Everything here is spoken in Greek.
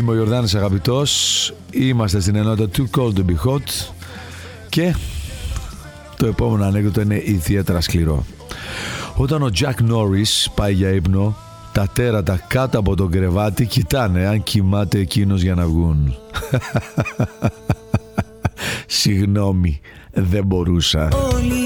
Είμαι ο Ιορδάνης Αγαπητός. Είμαστε στην ενότητα Too Cold to Be Hot. Και το επόμενο ανέκδοτο είναι ιδιαίτερα σκληρό. Όταν ο Jack Norris πάει για ύπνο, τα τέρατα κάτω από το κρεβάτι κοιτάνε αν κοιμάται εκείνος για να βγουν. Συγγνώμη, δεν μπορούσα.